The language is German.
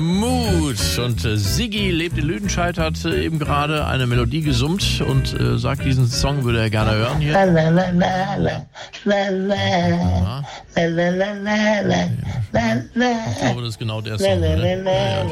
Mut. Und Siggi lebt in Lüdenscheid, hat eben gerade eine Melodie gesummt und sagt, diesen Song würde er gerne hören hier. Ja. Ich glaube, das ist genau der Song. Ne? Ja,